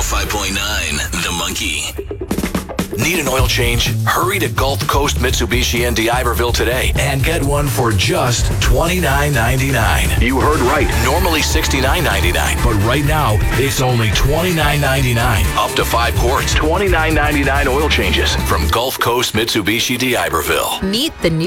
105.9 The Monkey. Need an oil change? Hurry to Gulf Coast Mitsubishi in D'Iberville today and get one for just $29.99. You heard right. Normally $69.99, but right now it's only $29.99. Up to 5 quarts. $29.99 oil changes from Gulf Coast Mitsubishi D'Iberville. Meet the new